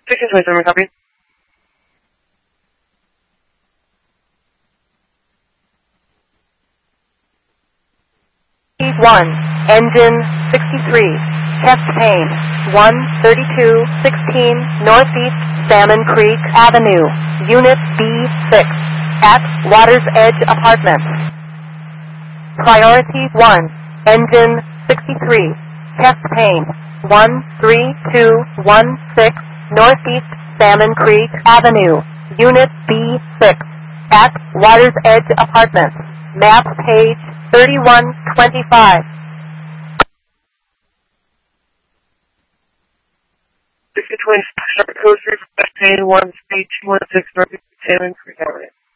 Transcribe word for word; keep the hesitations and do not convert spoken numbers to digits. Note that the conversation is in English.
sixteen twenty-seven, copy. one, engine sixty-three, chest pain, one thirty-two sixteen Northeast Salmon Creek Avenue, Unit B six, at Water's Edge Apartments. Priority one, engine sixty-three, chest pain, one three two one six Northeast Salmon Creek Avenue, Unit B six, at Water's Edge Apartments. Map page thirty-one twenty-five. sixteen twenty-five, code three, chest pain, one three two one six Northeast Salmon Creek Avenue.